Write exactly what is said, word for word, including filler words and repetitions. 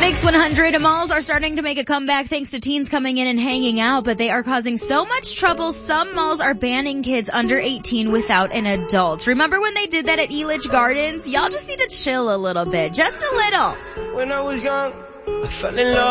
Mix one hundred, malls are starting to make a comeback thanks to teens coming in and hanging out, but they are causing so much trouble, some malls are banning kids under eighteen without an adult. Remember when they did that at Elitch Gardens? Y'all just need to chill a little bit, just a little. When I was young, I fell in love.